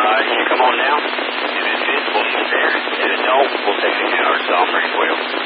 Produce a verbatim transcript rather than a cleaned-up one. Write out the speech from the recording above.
Uh, you come on now. If it fits, we'll use there. If it don't, we'll take the hour, so I'm pretty well.